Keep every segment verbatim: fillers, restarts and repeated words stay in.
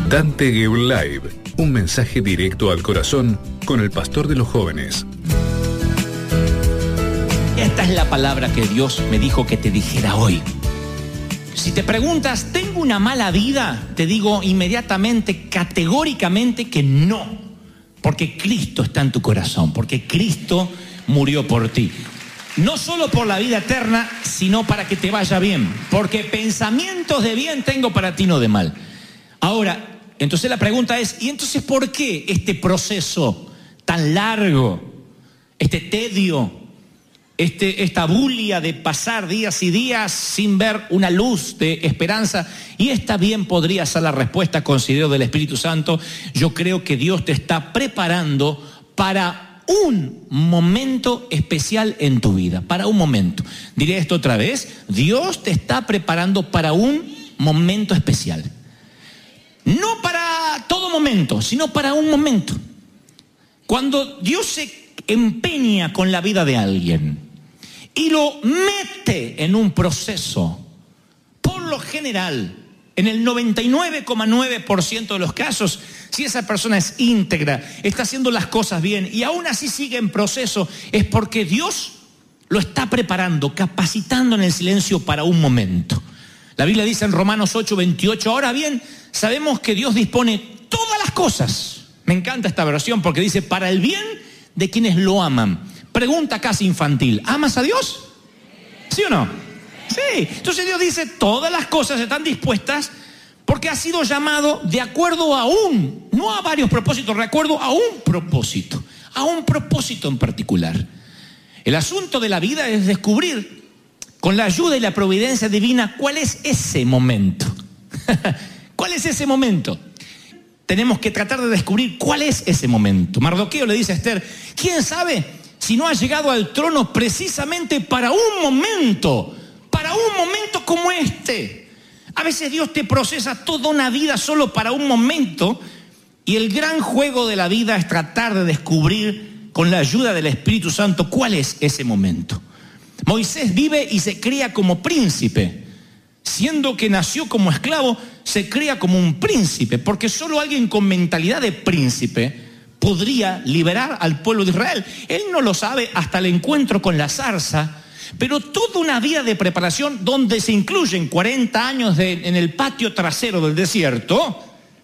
Dante Gebel Live, un mensaje directo al corazón con el pastor de los jóvenes. Esta es la palabra que Dios me dijo que te dijera hoy. Si te preguntas, ¿tengo una mala vida? Te digo inmediatamente, categóricamente que no. Porque Cristo está en tu corazón, porque Cristo murió por ti. No solo por la vida eterna, sino para que te vaya bien. Porque pensamientos de bien tengo para ti, no de mal. Ahora, entonces la pregunta es, ¿y entonces por qué este proceso tan largo, este tedio, este, esta bulia de pasar días y días sin ver una luz de esperanza? Y esta bien podría ser la respuesta, considero, del Espíritu Santo. Yo creo que Dios te está preparando para un momento especial en tu vida, para un momento. Diré esto otra vez, Dios te está preparando para un momento especial. No para todo momento, sino para un momento. Cuando Dios se empeña con la vida de alguien y lo mete en un proceso, por lo general, en el noventa y nueve coma nueve por ciento de los casos, si esa persona es íntegra, está haciendo las cosas bien y aún así sigue en proceso, es porque Dios lo está preparando, capacitando en el silencio para un momento. La Biblia dice en Romanos ocho veintiocho, ahora bien, sabemos que Dios dispone todas las cosas. Me encanta esta versión porque dice, para el bien de quienes lo aman. Pregunta casi infantil, ¿amas a Dios? ¿Sí o no? Sí. Entonces Dios dice, todas las cosas están dispuestas porque ha sido llamado de acuerdo a un, no a varios propósitos, de acuerdo a un propósito, a un propósito en particular. El asunto de la vida es descubrir, con la ayuda y la providencia divina, ¿cuál es ese momento? ¿Cuál es ese momento? Tenemos que tratar de descubrir cuál es ese momento. Mardoqueo le dice a Esther, ¿quién sabe si no ha llegado al trono precisamente para un momento, para un momento como este? A veces Dios te procesa toda una vida solo para un momento y el gran juego de la vida es tratar de descubrir con la ayuda del Espíritu Santo cuál es ese momento. Moisés vive y se cría como príncipe. Siendo que nació como esclavo, se cría como un príncipe, porque solo alguien con mentalidad de príncipe podría liberar al pueblo de Israel. Él no lo sabe hasta el encuentro con la zarza, pero toda una vida de preparación donde se incluyen cuarenta años de, en el patio trasero del desierto,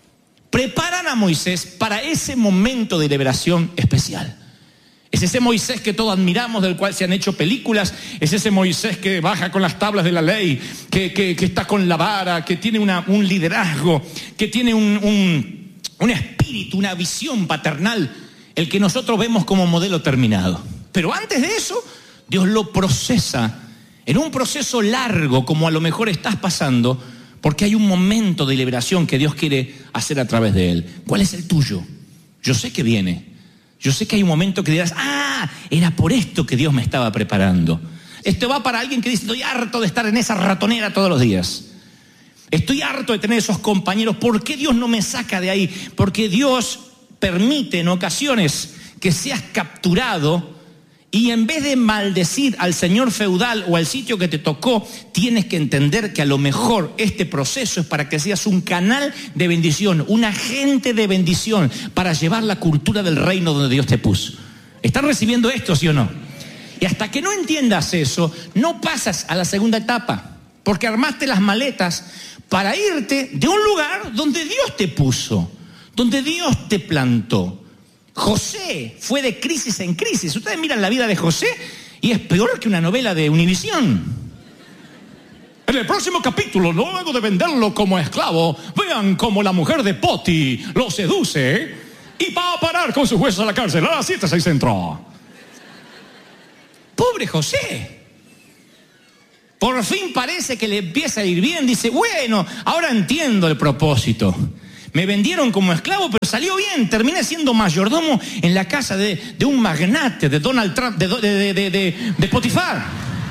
preparan a Moisés para ese momento de liberación especial. Es ese Moisés que todos admiramos, del cual se han hecho películas. Es ese Moisés que baja con las tablas de la ley, que, que, que está con la vara, que tiene una, un liderazgo, que tiene un, un, un espíritu, una visión paternal, el que nosotros vemos como modelo terminado. Pero antes de eso, Dios lo procesa en un proceso largo, como a lo mejor estás pasando, porque hay un momento de liberación que Dios quiere hacer a través de él. ¿Cuál es el tuyo? Yo sé que viene. Yo sé que hay un momento que dirás, ah, era por esto que Dios me estaba preparando. Esto va para alguien que dice, estoy harto de estar en esa ratonera todos los días. Estoy harto de tener esos compañeros. ¿Por qué Dios no me saca de ahí? Porque Dios permite en ocasiones que seas capturado y en vez de maldecir al señor feudal o al sitio que te tocó, tienes que entender que a lo mejor este proceso es para que seas un canal de bendición, un agente de bendición para llevar la cultura del reino donde Dios te puso. ¿Están recibiendo esto, sí o no? Y hasta que no entiendas eso, no pasas a la segunda etapa, porque armaste las maletas para irte de un lugar donde Dios te puso, donde Dios te plantó. José fue de crisis en crisis. Ustedes miran la vida de José y es peor que una novela de Univisión. En el próximo capítulo, luego de venderlo como esclavo, vean cómo la mujer de Poti lo seduce y va a parar con sus huesos a la cárcel a las siete, seis centro. Pobre José. Por fin parece que le empieza a ir bien. Dice, bueno, ahora entiendo el propósito. Me vendieron como esclavo, pero salió bien. Terminé siendo mayordomo en la casa de, de un magnate, de Donald Trump, de, de, de, de, de Potifar.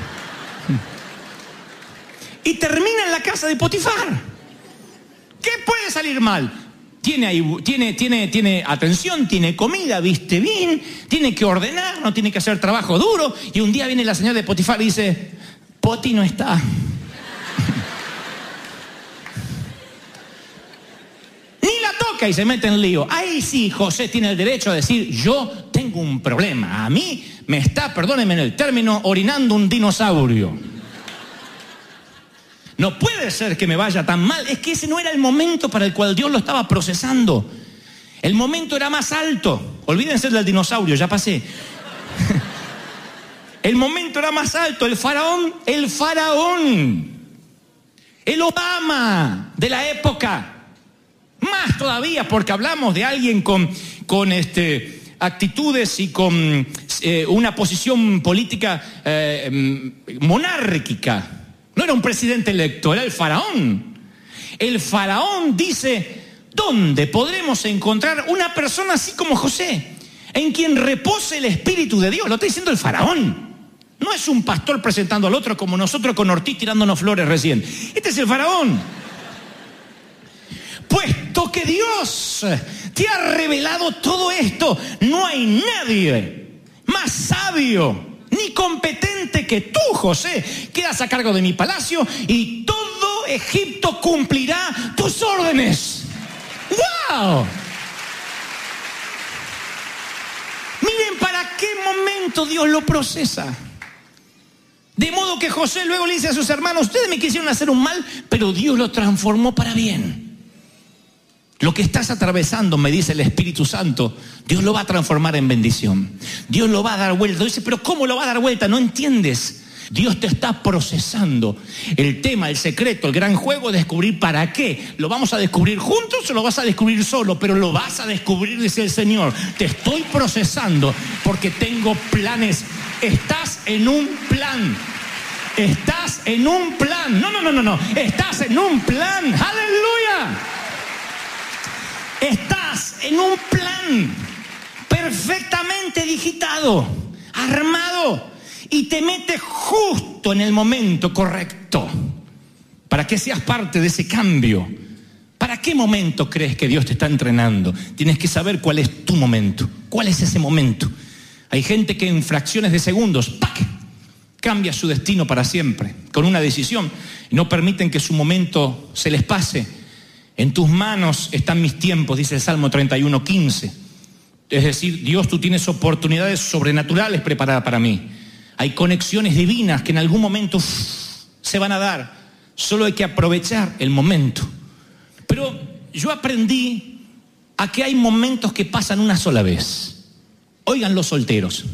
Y termina en la casa de Potifar. ¿Qué puede salir mal? Tiene, ahí, tiene, tiene, tiene atención, tiene comida, viste bien, tiene que ordenar, no tiene que hacer trabajo duro. Y un día viene la señora de Potifar y dice, Poti no está. saca y se mete en lío. Ahí sí José tiene el derecho a decir, yo tengo un problema. A mí me está, perdónenme en el término, orinando un dinosaurio. No puede ser que me vaya tan mal. Es que ese no era el momento para el cual Dios lo estaba procesando. El momento era más alto. Olvídense del dinosaurio, ya pasé. El momento era más alto. El faraón, el faraón, el Obama de la época. Más todavía, porque hablamos de alguien con, con este, actitudes y con eh, una posición política eh, monárquica. No era un presidente electo, era el faraón. El faraón dice, ¿dónde podremos encontrar una persona así como José, en quien repose el Espíritu de Dios? Lo está diciendo el faraón. No es un pastor presentando al otro como nosotros con Ortiz tirándonos flores recién. Este es el faraón. Puesto que Dios te ha revelado todo esto, no hay nadie más sabio ni competente que tú, José. Quedas a cargo de mi palacio y todo Egipto cumplirá tus órdenes. ¡Wow! Miren para qué momento Dios lo procesa. De modo que José luego le dice a sus hermanos, ustedes me quisieron hacer un mal, pero Dios lo transformó para bien. Lo que estás atravesando, me dice el Espíritu Santo, Dios lo va a transformar en bendición. Dios lo va a dar vuelta. Dice, pero ¿cómo lo va a dar vuelta? No entiendes. Dios te está procesando. El tema, el secreto, el gran juego es descubrir para qué. ¿Lo vamos a descubrir juntos o lo vas a descubrir solo? Pero lo vas a descubrir, dice el Señor. Te estoy procesando porque tengo planes. Estás en un plan. Estás en un plan. No, no, no, no, no. Estás en un plan. ¡Aleluya! Estás en un plan perfectamente digitado, armado, y te metes justo en el momento correcto para que seas parte de ese cambio. ¿Para qué momento crees que Dios te está entrenando? Tienes que saber cuál es tu momento. ¿Cuál es ese momento? Hay gente que en fracciones de segundos, ¡pac!, cambia su destino para siempre, con una decisión, y no permiten que su momento se les pase. En tus manos están mis tiempos, dice el Salmo treinta y uno, quince. Es decir, Dios, tú tienes oportunidades sobrenaturales preparadas para mí. Hay conexiones divinas que en algún momento uff, se van a dar. Solo hay que aprovechar el momento. Pero yo aprendí a que hay momentos que pasan una sola vez. Oigan los solteros.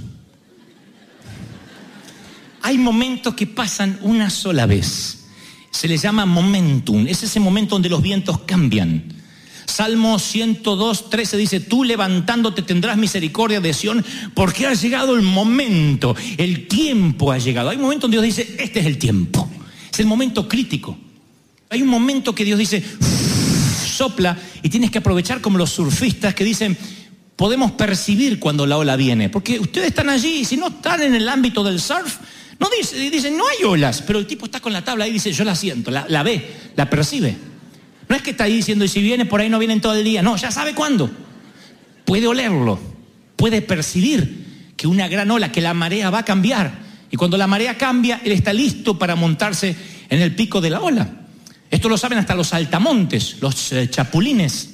Hay momentos que pasan una sola vez. Se le llama momentum. Es ese momento donde los vientos cambian. Salmo ciento dos, trece dice, tú levantándote tendrás misericordia de Sión, porque ha llegado el momento, el tiempo ha llegado. Hay un momento donde Dios dice, este es el tiempo. Es el momento crítico. Hay un momento que Dios dice, sopla, y tienes que aprovechar como los surfistas que dicen, podemos percibir cuando la ola viene, porque ustedes están allí y si no están en el ámbito del surf, no dice, dicen, no hay olas, pero el tipo está con la tabla ahí y dice, yo la siento, la, la ve, la percibe. No es que está ahí diciendo, y si viene por ahí no vienen todo el día. No, ya sabe cuándo. Puede olerlo, puede percibir que una gran ola, que la marea va a cambiar. Y cuando la marea cambia, él está listo para montarse en el pico de la ola. Esto lo saben hasta los saltamontes, los eh, chapulines.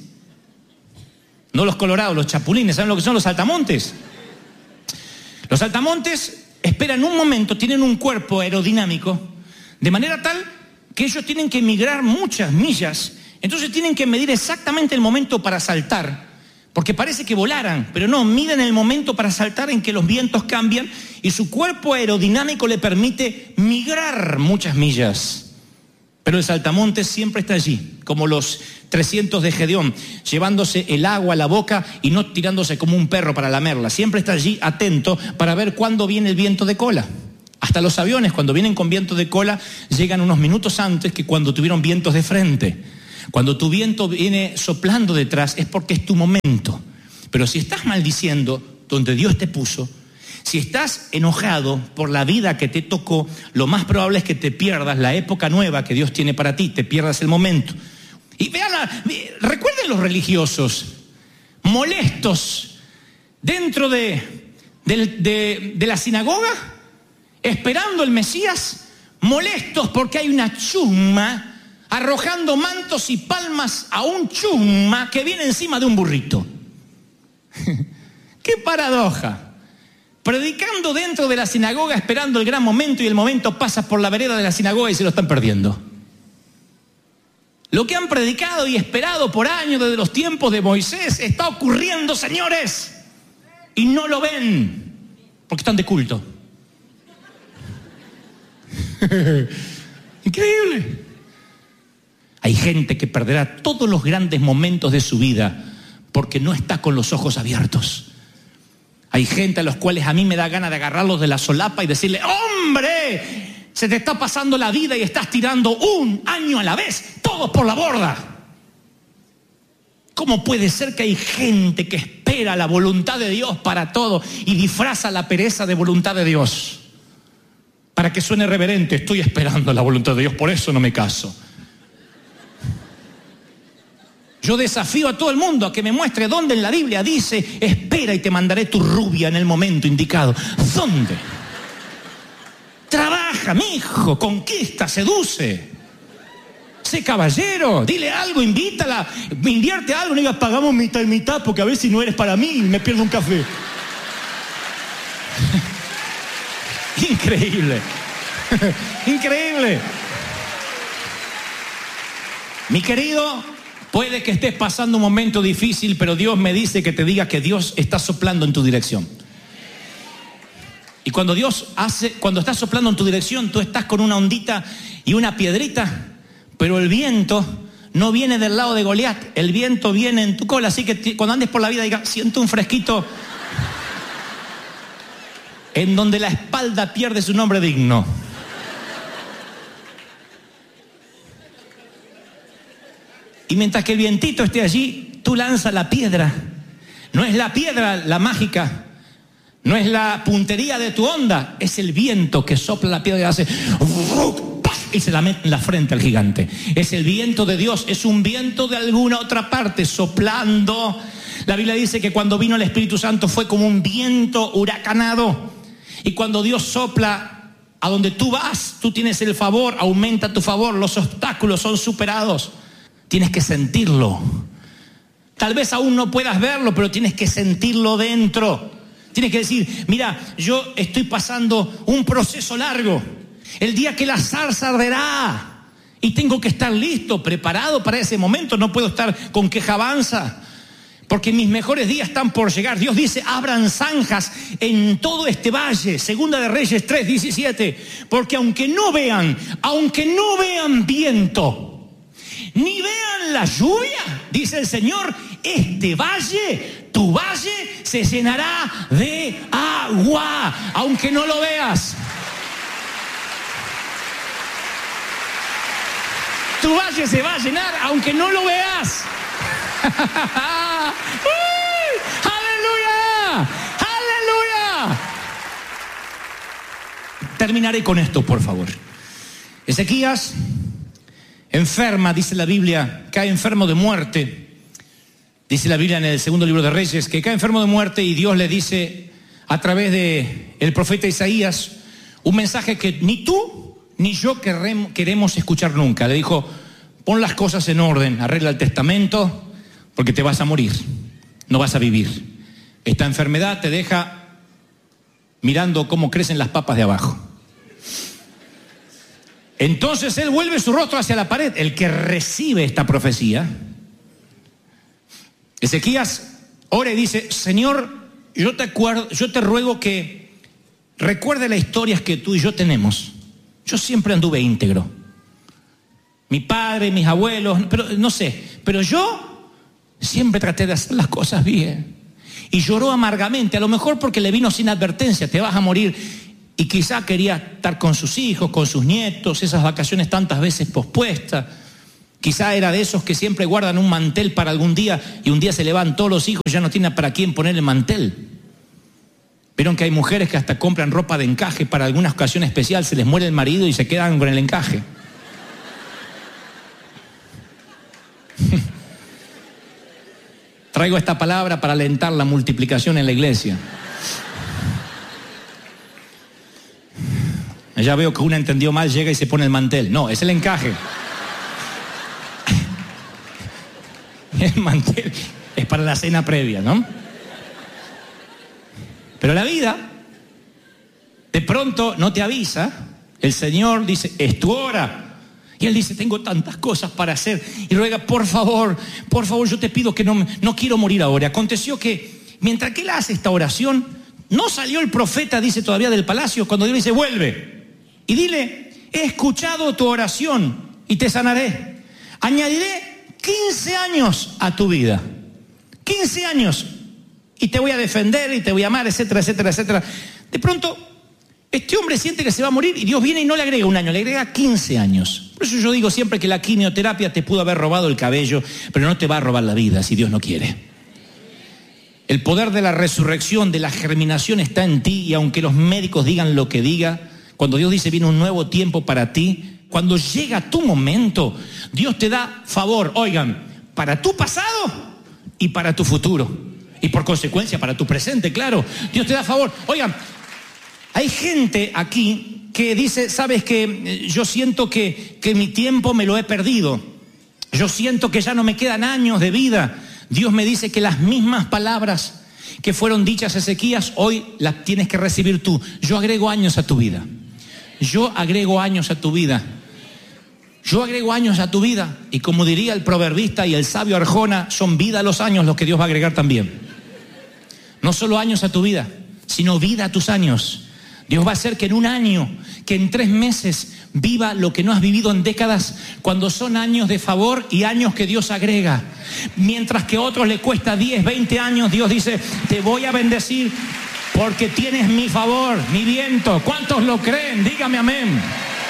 No los colorados, los chapulines. ¿Saben lo que son los saltamontes? Los saltamontes esperan un momento, tienen un cuerpo aerodinámico, de manera tal que ellos tienen que migrar muchas millas, entonces tienen que medir exactamente el momento para saltar, porque parece que volaran, pero no, miden el momento para saltar en que los vientos cambian y su cuerpo aerodinámico le permite migrar muchas millas. Pero el saltamontes siempre está allí, como los trescientos de Gedeón, llevándose el agua a la boca y no tirándose como un perro para lamerla. Siempre está allí atento para ver cuándo viene el viento de cola. Hasta los aviones, cuando vienen con viento de cola, llegan unos minutos antes que cuando tuvieron vientos de frente. Cuando tu viento viene soplando detrás es porque es tu momento. Pero si estás maldiciendo donde Dios te puso, si estás enojado por la vida que te tocó, lo más probable es que te pierdas la época nueva que Dios tiene para ti, te pierdas el momento. Y vean, recuerden los religiosos molestos dentro de, de, de, de la sinagoga, esperando el Mesías, molestos porque hay una chusma arrojando mantos y palmas a un chusma que viene encima de un burrito. ¡Qué paradoja! Predicando dentro de la sinagoga, esperando el gran momento, y el momento pasa por la vereda de la sinagoga y se lo están perdiendo. Lo que han predicado y esperado por años desde los tiempos de Moisés está ocurriendo, señores, y no lo ven porque están de culto. Increíble. Hay gente que perderá todos los grandes momentos de su vida porque no está con los ojos abiertos. Hay gente a los cuales a mí me da ganas de agarrarlos de la solapa y decirle: ¡hombre! Se te está pasando la vida y estás tirando un año a la vez, todos por la borda. ¿Cómo puede ser que hay gente que espera la voluntad de Dios para todo y disfraza la pereza de voluntad de Dios? Para que suene reverente: estoy esperando la voluntad de Dios, por eso no me caso. Yo desafío a todo el mundo a que me muestre dónde en la Biblia dice: espera y te mandaré tu rubia en el momento indicado. ¿Dónde? Trabaja, mijo, conquista, seduce. Sé caballero, dile algo, invítala, invierte algo, no digas pagamos mitad y mitad porque a ver si no eres para mí y me pierdo un café. Increíble. Increíble. Mi querido, puede que estés pasando un momento difícil, pero Dios me dice que te diga que Dios está soplando en tu dirección. Y cuando Dios hace, cuando está soplando en tu dirección, tú estás con una ondita y una piedrita, pero el viento no viene del lado de Goliat, el viento viene en tu cola. Así que cuando andes por la vida diga: siento un fresquito en donde la espalda pierde su nombre digno. Y mientras que el vientito esté allí, tú lanzas la piedra. No es la piedra la mágica, no es la puntería de tu onda, es el viento que sopla la piedra y hace y se la mete en la frente al gigante. Es el viento de Dios, es un viento de alguna otra parte soplando. La Biblia dice que cuando vino el Espíritu Santo fue como un viento huracanado. Y cuando Dios sopla a donde tú vas, tú tienes el favor, aumenta tu favor, los obstáculos son superados. Tienes que sentirlo. Tal vez aún no puedas verlo, pero tienes que sentirlo dentro. Tienes que decir: mira, yo estoy pasando un proceso largo. El día que la zarza arderá y tengo que estar listo, preparado para ese momento. No puedo estar con quejabanza, porque mis mejores días están por llegar. Dios dice: abran zanjas en todo este valle. Segunda de Reyes tres diecisiete. Porque aunque no vean, aunque no vean viento, ni vean la lluvia, dice el Señor, este valle, tu valle, se llenará de agua, aunque no lo veas. Tu valle se va a llenar, aunque no lo veas. ¡Aleluya! ¡Aleluya! Terminaré con esto, por favor. Ezequías enferma, dice la Biblia, cae enfermo de muerte. Dice la Biblia en el segundo libro de Reyes que cae enfermo de muerte y Dios le dice a través de el profeta Isaías un mensaje que ni tú ni yo querremos, queremos escuchar nunca. Le dijo: pon las cosas en orden, arregla el testamento, porque te vas a morir, no vas a vivir. Esta enfermedad te deja mirando cómo crecen las papas de abajo. Entonces él vuelve su rostro hacia la pared. El que recibe esta profecía, Ezequías ora y dice: Señor, yo te acuerdo, yo te ruego que recuerde las historias que tú y yo tenemos. Yo siempre anduve íntegro. Mi padre, mis abuelos, pero no sé, pero yo siempre traté de hacer las cosas bien. Y lloró amargamente, a lo mejor porque le vino sin advertencia: te vas a morir. Y quizá quería estar con sus hijos, con sus nietos, esas vacaciones tantas veces pospuestas. Quizá era de esos que siempre guardan un mantel para algún día y un día se le van todos los hijos y ya no tienen para quién poner el mantel. Vieron que hay mujeres que hasta compran ropa de encaje para alguna ocasión especial, se les muere el marido y se quedan con el encaje. Traigo esta palabra para alentar la multiplicación en la iglesia. Ya veo que una entendió mal, llega y se pone el mantel. No, es el encaje. El mantel es para la cena previa, ¿no? Pero la vida, de pronto no te avisa. El Señor dice, es tu hora. Y Él dice, tengo tantas cosas para hacer. Y ruega, por favor, por favor, yo te pido que no, no quiero morir ahora. Aconteció que mientras que Él hace esta oración, no salió el profeta, dice todavía, del palacio, cuando Dios le dice, vuelve. Y dile, he escuchado tu oración y te sanaré. Añadiré quince años a tu vida. quince años. Y te voy a defender y te voy a amar, etcétera, etcétera, etcétera. De pronto, este hombre siente que se va a morir y Dios viene y no le agrega un año, le agrega quince años. Por eso yo digo siempre que la quimioterapia te pudo haber robado el cabello, pero no te va a robar la vida si Dios no quiere. El poder de la resurrección, de la germinación está en ti, y aunque los médicos digan lo que diga, cuando Dios dice viene un nuevo tiempo para ti, cuando llega tu momento, Dios te da favor, oigan, para tu pasado y para tu futuro. Y por consecuencia para tu presente, claro. Dios te da favor. Oigan, hay gente aquí que dice, sabes que yo siento que, que mi tiempo me lo he perdido. Yo siento que ya no me quedan años de vida. Dios me dice que las mismas palabras que fueron dichas a Ezequías, hoy las tienes que recibir tú. Yo agrego años a tu vida. Yo agrego años a tu vida. Yo agrego años a tu vida. Y como diría el proverbista y el sabio Arjona, son vida los años los que Dios va a agregar también. No solo años a tu vida, sino vida a tus años. Dios va a hacer que en un año, que en tres meses viva lo que no has vivido en décadas, cuando son años de favor y años que Dios agrega. Mientras que a otros le cuesta diez, veinte años, Dios dice, te voy a bendecir porque tienes mi favor, mi viento. ¿Cuántos lo creen? Dígame amén.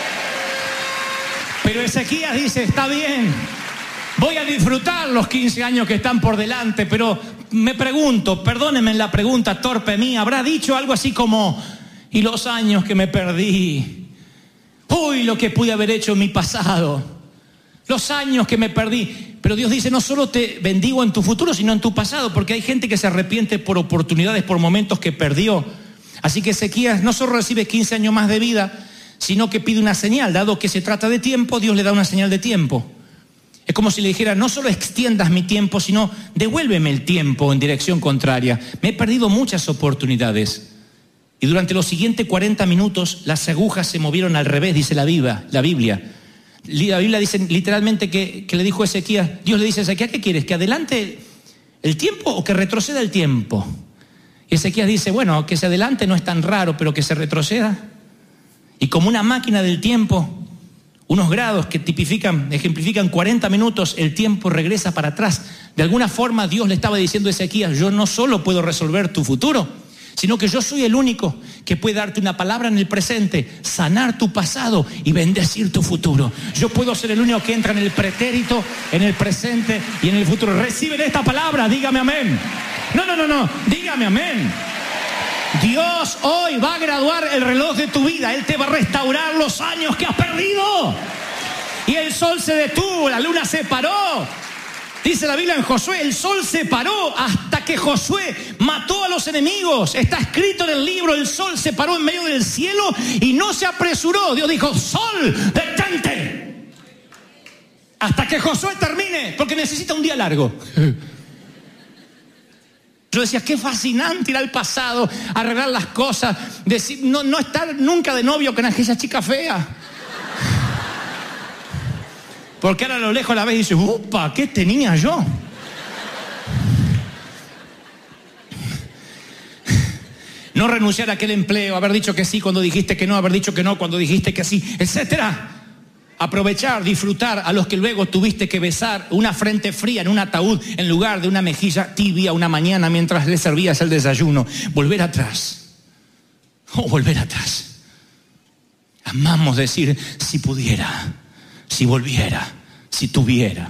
Pero Ezequías dice, está bien, voy a disfrutar los quince años que están por delante, pero me pregunto, perdónenme la pregunta torpe mía, ¿habrá dicho algo así como, y los años que me perdí? Uy, lo que pude haber hecho en mi pasado, los años que me perdí. Pero Dios dice, no solo te bendigo en tu futuro, sino en tu pasado, porque hay gente que se arrepiente por oportunidades, por momentos que perdió. Así que Ezequías no solo recibe quince años más de vida, sino que pide una señal. Dado que se trata de tiempo, Dios le da una señal de tiempo. Es como si le dijera, no solo extiendas mi tiempo, sino devuélveme el tiempo en dirección contraria. Me he perdido muchas oportunidades. Y durante los siguientes cuarenta minutos, las agujas se movieron al revés, dice la Biblia. La Biblia, la Biblia dice literalmente que, que le dijo a Ezequías, Dios le dice a Ezequías, ¿qué quieres? ¿Que adelante el tiempo o que retroceda el tiempo? Y Ezequías dice, bueno, que se adelante no es tan raro, pero que se retroceda. Y como una máquina del tiempo, unos grados que tipifican, ejemplifican cuarenta minutos, el tiempo regresa para atrás. De alguna forma Dios le estaba diciendo a Ezequías, yo no solo puedo resolver tu futuro, sino que yo soy el único que puede darte una palabra en el presente, sanar tu pasado y bendecir tu futuro. Yo puedo ser el único que entra en el pretérito, en el presente y en el futuro. Reciben esta palabra, dígame amén. No, no, no, no, dígame amén. Dios hoy va a graduar el reloj de tu vida. Él te va a restaurar los años que has perdido. Y el sol se detuvo, la luna se paró. Dice la Biblia en Josué, el sol se paró hasta que Josué mató a los enemigos. Está escrito en el libro, el sol se paró en medio del cielo y no se apresuró. Dios dijo, sol, detente. Hasta que Josué termine, porque necesita un día largo. Yo decía, qué fascinante ir al pasado, arreglar las cosas, decir, no, no estar nunca de novio con aquella chica fea. Porque ahora a lo lejos la ves y dices, upa, ¿qué tenía yo? No renunciar a aquel empleo, haber dicho que sí cuando dijiste que no, haber dicho que no cuando dijiste que sí, etcétera. Aprovechar, disfrutar a los que luego tuviste que besar una frente fría en un ataúd en lugar de una mejilla tibia una mañana mientras le servías el desayuno. Volver atrás. Oh, volver atrás. Amamos decir, si pudiera, si volviera, si tuviera.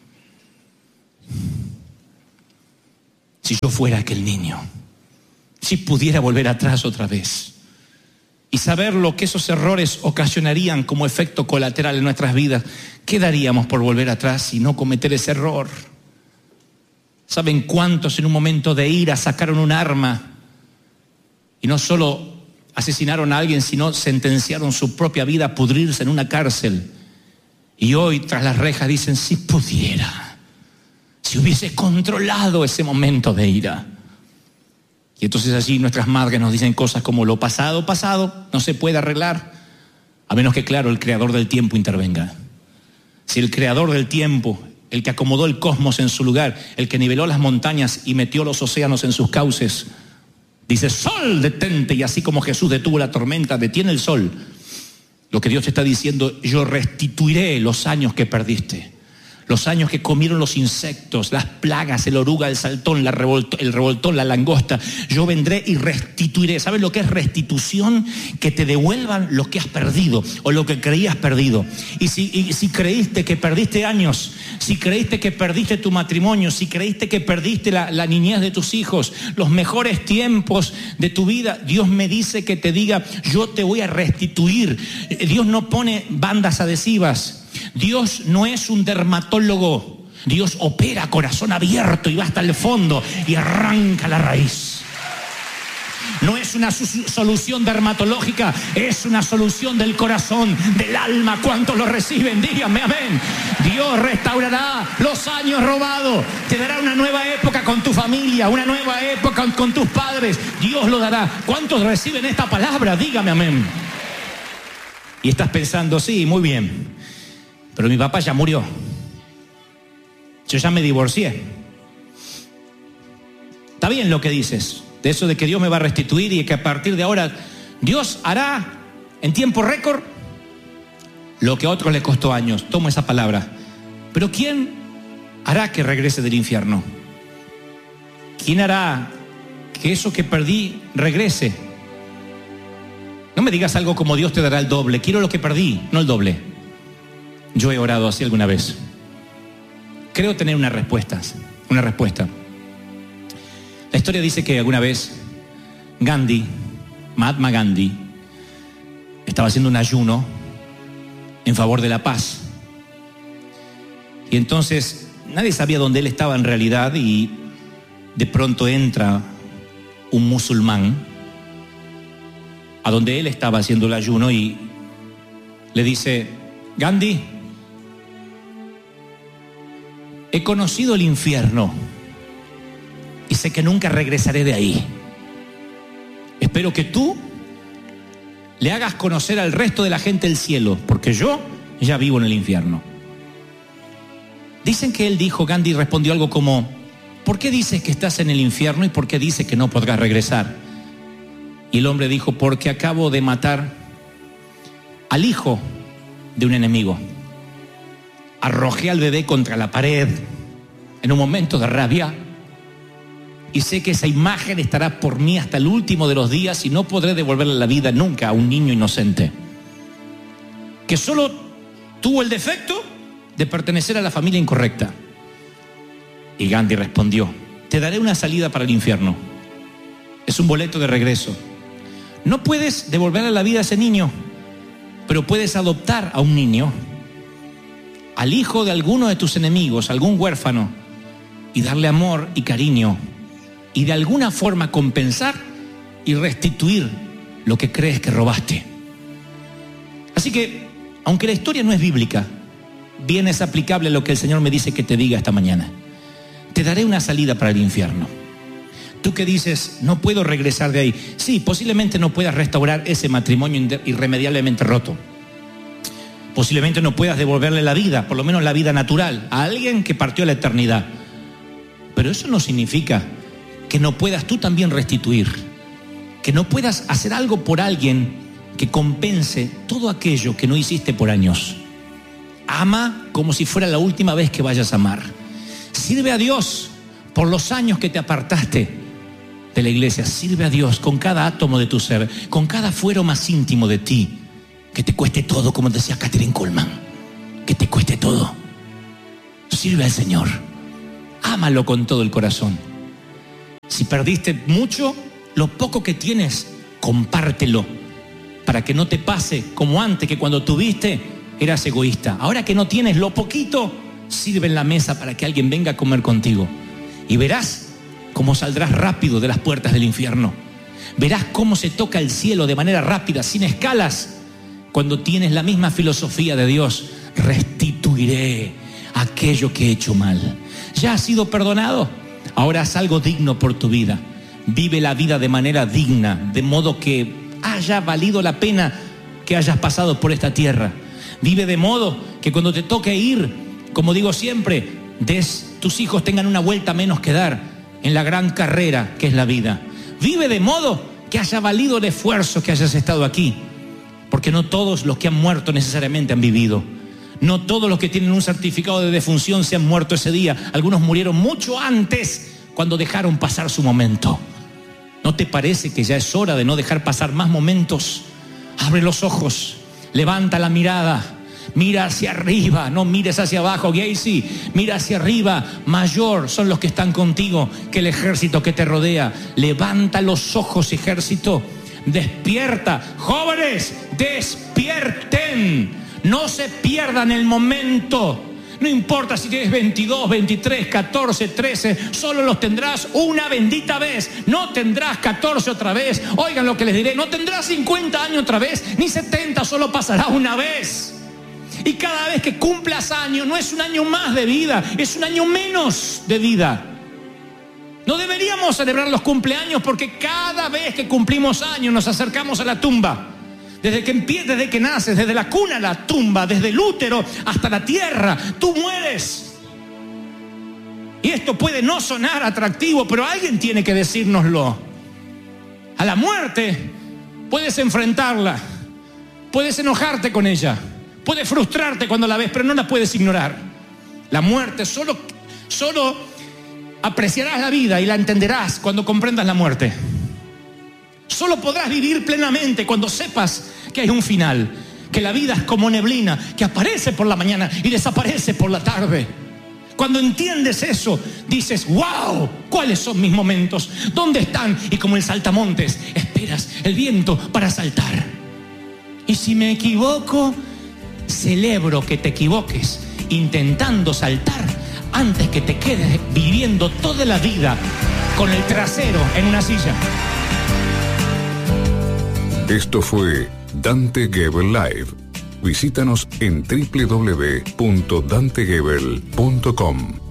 Si yo fuera aquel niño, si pudiera volver atrás otra vez. Y saber lo que esos errores ocasionarían como efecto colateral en nuestras vidas. ¿Qué daríamos por volver atrás y no cometer ese error? ¿Saben cuántos en un momento de ira sacaron un arma y no solo asesinaron a alguien, sino sentenciaron su propia vida a pudrirse en una cárcel? Y hoy tras las rejas dicen, si pudiera, si si hubiese controlado ese momento de ira. Y entonces allí nuestras madres nos dicen cosas como lo pasado, pasado, no se puede arreglar, a menos que, claro, el creador del tiempo intervenga. Si el creador del tiempo, el que acomodó el cosmos en su lugar, el que niveló las montañas y metió los océanos en sus cauces, dice, sol, detente, y así como Jesús detuvo la tormenta, detiene el sol. Lo que Dios te está diciendo, yo restituiré los años que perdiste. Los años que comieron los insectos, las plagas, el oruga, el saltón, la revolto, el revoltón, la langosta. Yo vendré y restituiré. ¿Sabes lo que es restitución? Que te devuelvan lo que has perdido o lo que creías perdido. Y si, y si creíste que perdiste años, si creíste que perdiste tu matrimonio, si creíste que perdiste la, la niñez de tus hijos, los mejores tiempos de tu vida, Dios me dice que te diga, yo te voy a restituir. Dios no pone bandas adhesivas. Dios no es un dermatólogo. Dios opera a corazón abierto y va hasta el fondo y arranca la raíz. No es una solución dermatológica, es una solución del corazón, del alma. ¿Cuántos lo reciben? Díganme amén. Dios restaurará los años robados. Te dará una nueva época con tu familia, una nueva época con tus padres. Dios lo dará. ¿Cuántos reciben esta palabra? Dígame amén. Y estás pensando, sí, muy bien, pero mi papá ya murió. Yo ya me divorcié. Está bien lo que dices, de eso de que Dios me va a restituir y que a partir de ahora Dios hará en tiempo récord lo que a otros le costó años. Tomo esa palabra. Pero ¿quién hará que regrese del infierno? ¿Quién hará que eso que perdí regrese? No me digas algo como Dios te dará el doble. Quiero lo que perdí, no el doble. Yo he orado así alguna vez. Creo tener unas respuestas, una respuesta. La historia dice que alguna vez Gandhi, Mahatma Gandhi, estaba haciendo un ayuno en favor de la paz. Y entonces nadie sabía dónde él estaba en realidad y de pronto entra un musulmán a donde él estaba haciendo el ayuno y le dice, Gandhi, he conocido el infierno y sé que nunca regresaré de ahí. Espero que tú le hagas conocer al resto de la gente el cielo, porque yo ya vivo en el infierno. Dicen que él dijo, Gandhi respondió algo como, ¿por qué dices que estás en el infierno y por qué dices que no podrás regresar? Y el hombre dijo, porque acabo de matar al hijo de un enemigo. Arrojé al bebé contra la pared en un momento de rabia y sé que esa imagen estará por mí hasta el último de los días y no podré devolverle la vida nunca a un niño inocente que solo tuvo el defecto de pertenecer a la familia incorrecta. Y Gandhi respondió, te daré una salida para el infierno. Es un boleto de regreso. No puedes devolverle la vida a ese niño, pero puedes adoptar a un niño, al hijo de alguno de tus enemigos, algún huérfano, y darle amor y cariño, y de alguna forma compensar y restituir lo que crees que robaste. Así que, aunque la historia no es bíblica, bien es aplicable a lo que el Señor me dice que te diga esta mañana. Te daré una salida para el infierno. Tú que dices, no puedo regresar de ahí. Sí, posiblemente no puedas restaurar ese matrimonio irremediablemente roto. Posiblemente no puedas devolverle la vida, por lo menos la vida natural, a alguien que partió a la eternidad. Pero eso no significa que no puedas tú también restituir, que no puedas hacer algo por alguien que compense todo aquello que no hiciste por años. Ama como si fuera la última vez que vayas a amar. Sirve a Dios por los años que te apartaste de la iglesia. Sirve a Dios con cada átomo de tu ser, con cada fuero más íntimo de ti. Que te cueste todo, como decía Kathryn Kuhlman. Que te cueste todo. Sirve al Señor. Ámalo con todo el corazón. Si perdiste mucho, lo poco que tienes, compártelo. Para que no te pase como antes, que cuando tuviste eras egoísta. Ahora que no tienes lo poquito, sirve en la mesa para que alguien venga a comer contigo. Y verás cómo saldrás rápido de las puertas del infierno. Verás cómo se toca el cielo de manera rápida, sin escalas. Cuando tienes la misma filosofía de Dios, restituiré aquello que he hecho mal. Ya has sido perdonado. Ahora haz algo digno por tu vida. Vive la vida de manera digna, de modo que haya valido la pena que hayas pasado por esta tierra. Vive de modo que cuando te toque ir, como digo siempre, des, tus hijos tengan una vuelta menos que dar en la gran carrera que es la vida. Vive de modo que haya valido el esfuerzo que hayas estado aquí, porque no todos los que han muerto necesariamente han vivido. No todos los que tienen un certificado de defunción se han muerto ese día. Algunos murieron mucho antes, cuando dejaron pasar su momento. ¿No te parece que ya es hora de no dejar pasar más momentos? Abre los ojos, levanta la mirada, mira hacia arriba, no mires hacia abajo, Gacy, mira hacia arriba. Mayor son los que están contigo que el ejército que te rodea. Levanta los ojos, ejército, despierta. Jóvenes, despierten, no se pierdan el momento. No importa si tienes veintidós, veintitrés, catorce, trece, solo los tendrás una bendita vez. No tendrás catorce otra vez. Oigan lo que les diré, no tendrás cincuenta años otra vez, ni setenta, solo pasará una vez. Y cada vez que cumplas años, no es un año más de vida, es un año menos de vida. No deberíamos celebrar los cumpleaños porque cada vez que cumplimos años nos acercamos a la tumba. Desde que empiezas, desde que naces, desde la cuna a la tumba, desde el útero hasta la tierra, tú mueres. Y esto puede no sonar atractivo, pero alguien tiene que decírnoslo. A la muerte puedes enfrentarla, puedes enojarte con ella, puedes frustrarte cuando la ves, pero no la puedes ignorar. La muerte, solo, solo apreciarás la vida y la entenderás cuando comprendas la muerte. Solo podrás vivir plenamente cuando sepas que hay un final, que la vida es como neblina, que aparece por la mañana y desaparece por la tarde. Cuando entiendes eso, dices, wow, ¿cuáles son mis momentos? ¿Dónde están? Y como el saltamontes, esperas el viento para saltar. Y si me equivoco, celebro que te equivoques intentando saltar antes que te quedes viviendo toda la vida con el trasero en una silla. Esto fue Dante Gebel Live. Visítanos en doble u doble u doble u punto dante gebel punto com.